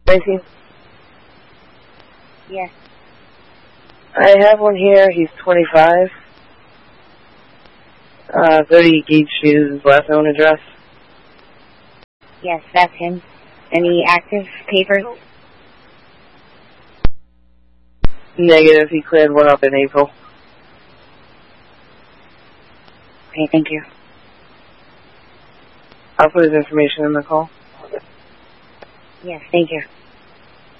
19? Yes. I have one here. He's 25. 30 Gage Street is his last known address. Yes, that's him. Any active papers? Negative. He cleared one up in April. Okay, thank you. I'll put his information in the call. Yes, thank you.